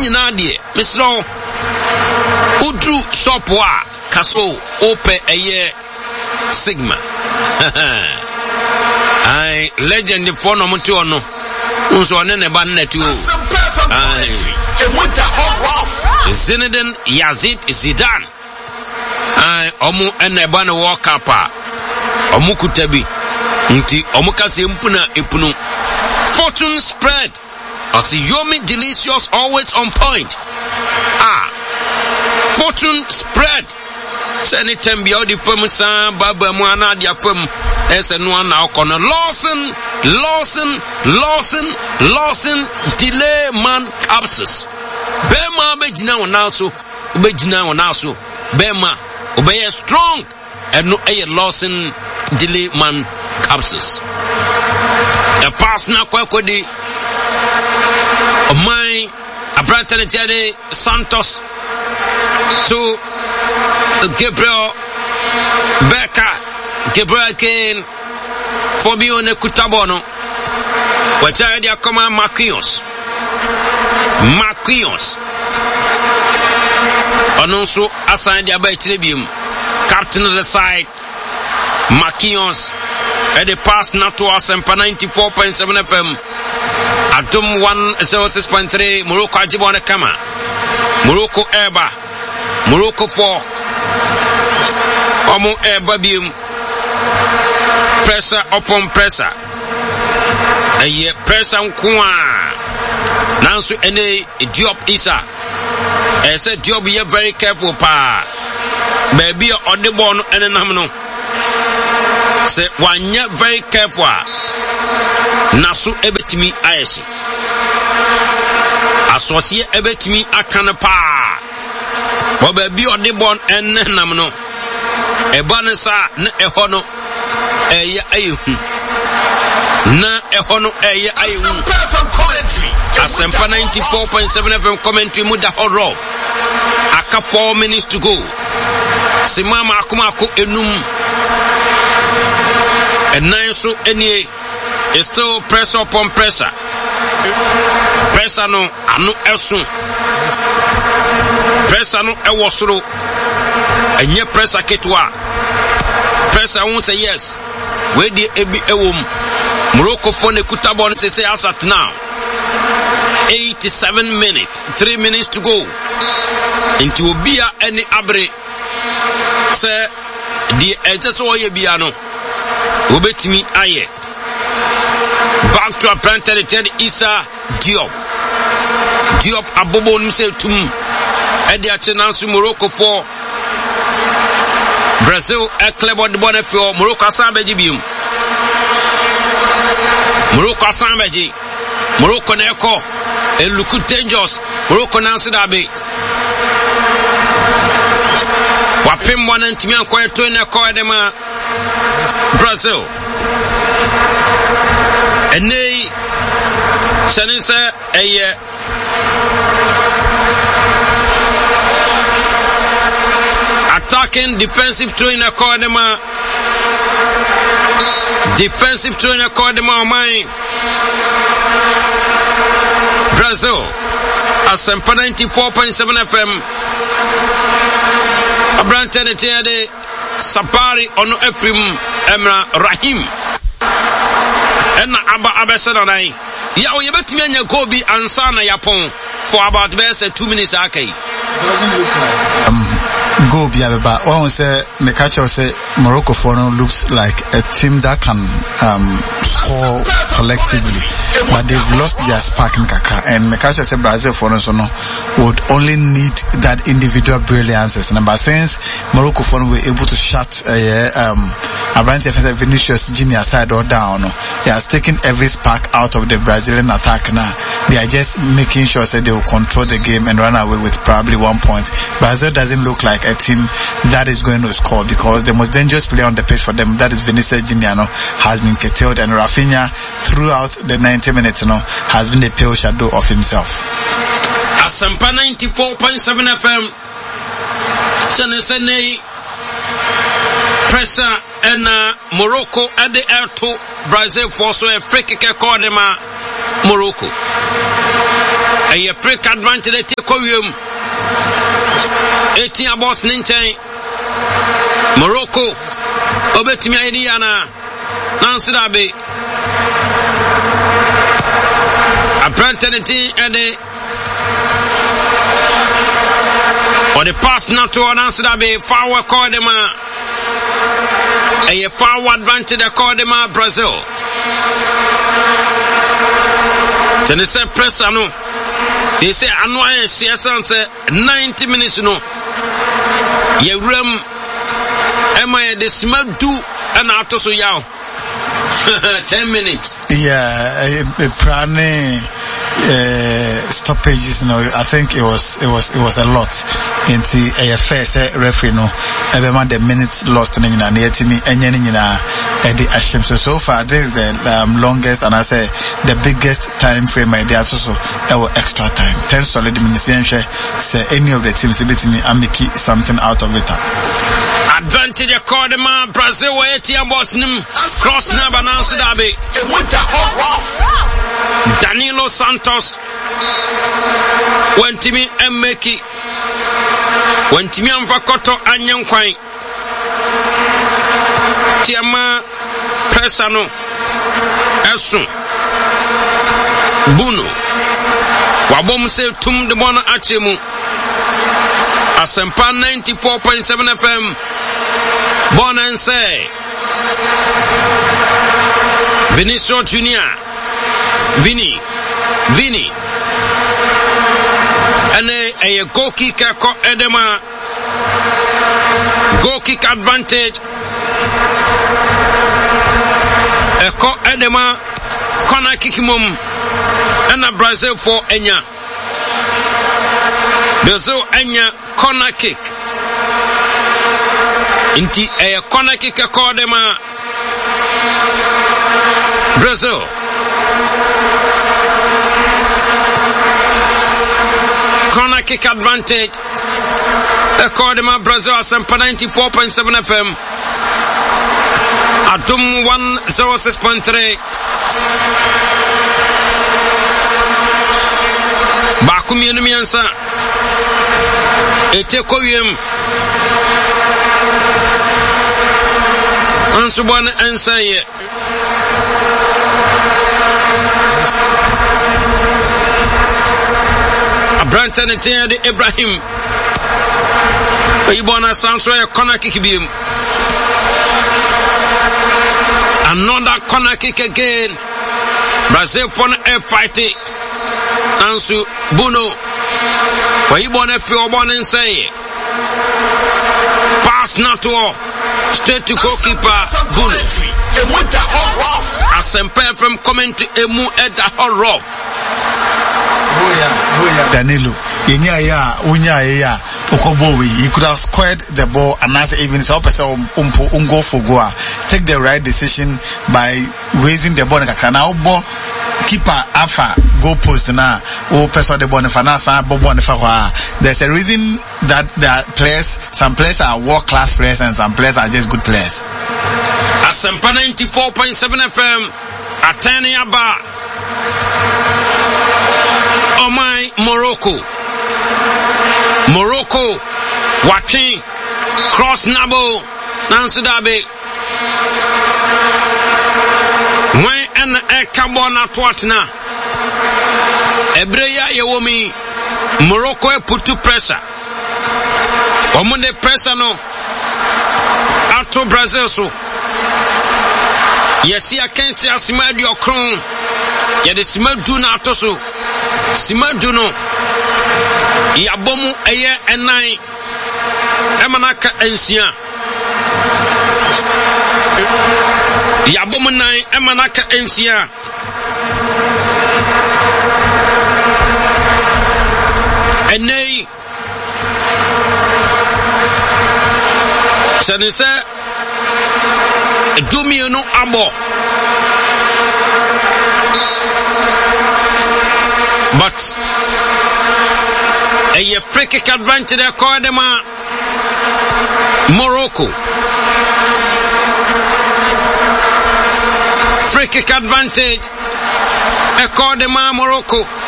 nyina de misro udru sopo a kaso ope eye sigma ai legend for no muti ono unso ne ne ba nnetu ai Zinedine Zidane ai omu ene ba no World Cup a omu kutabi nti omu kase mpuna epunu fortune spread Yomi delicious always on point fortune spread Sany time be all the famous Baba Muana dia fam ese no na okono Lawson delay man capsules Bema bejina wonaso ubejina wonaso Bema obey strong and no Lawson delay man capsules the pass na kwakodi my Abrantane Jade Santos to Gabriel Becker Gabriel Kane Fabione Kutabono Wachadia Koma Marquinhos Anonso assigned their by Tribium captain of the side Marquinhos at the pass not to us and 94.7 FM Atom 106.3 Morocco Ajibone Kama Morocco Eba Morocco 4 Omo Eba Bium pressure upon pressure Aye pressure nkwa Nansu ene Diop Isa Ese Diop ye very careful pa Baby on the ball ene namno Se wanya very careful Nasu ebetimi ayesi Asosiye ebetimi akana pa Baby on the ball ene namno Ebane sa ne ehono Eye ayehu Na ehono eye ayehu Asempa 94.7 FM commentary muda horror Aka 4 minutes to go Simama akumako enum And nine so any is still pressure upon pressure Pressure no anu esu Pressure no ewosoro Enye pressure ketwa Pressure won't say yes Where the ebi ewom Morocco phone kutabon say as at now 87 minutes 3 minutes to go Into Obia any abre Say the edges oye biano Ubetimi aye Back to a planter Isa Diop abobo himself tum Edi achenansu Morocco 4 Brazil eklebo de bonefio Morocco asambeji bium Morocco asambeji Morocco neko it look dangerous Morocco nansi dabe Wapim wana ntimi ankoye to neko edema Brazil Ene Sanisa eye attacking defensive trainer Kodema on mine Brazil Asempa 94.7 FM Abrantane Tiade Sabari ono Efrim Emra Rahim Ena Abesana nai Ya oyebetimi anya gobi ansana yapon for about 2 minutes akai Go Biaba. One say Mekacho say Morocco for now looks like a team that can score collectively, but they've lost their spark in Kaka. And Mekacho say Brazil for now would only need that individual brilliance. And but since Morocco for now were able to shut Abrante Vinicius Junior side or down, he has taken every spark out of the Brazilian attack. Now they are just making sure that they will control the game and run away with probably 1 point. Brazil doesn't look like a team that is going to score because the most dangerous player on the pitch for them, that is Vinicius Junior, has been curtailed, and Rafinha throughout the 90 minutes has been a pale shadow of himself. Asempa 94.7 FM Sene pressure and Morocco at the air to Brazil for so a free kick according Morocco. a free advantage they take Koreum. 18 boss Ninchen. Morocco. Obetimia Indiana. Nansudabe. Apprentice and the or the pass not to Nansudabe. Forward Cordema. A forward advantage the Cordema Brazil. They say press ano. They say anwa CSN say 90 minutes no. Ye room am I the smell do and out so yaw. 10 minutes. Yeah, prane stoppages, you know, I think it was a lot. In the AFS referee no, every man the minutes lost in the me and the Ashim. So far this is the longest and I say the biggest time frame I did also our extra time. 10 solid minutes say any of the teams beat me and make something out of it. Advantage Cordema Brazil ATM Bosnim cross number announced Derby. Danilo Santos went to me and make it. Went to me and Vakoto and Young Quine. Tiama Persano Esun Buno Wabom say Tum the Bona Achemu Asempa 94.7 FM Bona and say Vinicius Junior Vini and a goal kicker Edema goal kick advantage a Edema corner kick mum and a Brazil for Enya Brazil Enya corner kick inti a corner kick a Edema Brazil corner kick advantage. According to Brazil, Asempa 94.7 FM. Adum 106.3. Bakumi enumiansa. Ete koyem. Ansubane ensaye. Branton and Ibrahim. Ibona sounds like a corner kick beam. Another corner kick again. Brazil for a fighting. Ansu Buno. Ibona feel born and say. Pass not to all. Straight to goalkeeper Buno. Asempa from coming to Emu at the hot rough. Danilo, he could have squared the ball and as even so ungo for goa. Take the right decision by raising the ball. Now keeper afa goal post na o person the ball fanasa bobo nefa. There's a reason that some players are world class players and some players are just good players. Asempa 94.7 FM Atani Aba Oh my Morocco watching cross Nabo Nansudabe when an Ekabona Twatna Ebreya Yewomi Morocco put to pressure Omunde pressure no Ato Brazil so Yesi akensi asimadi okron Yede simadu na atoso Simadu no Yabomu eye enai Emanaka ensia Yabomu nai emanaka ensia Enei Sanise Dumi no abo But a free kick advantage according to Morocco. Free kick advantage according to Morocco.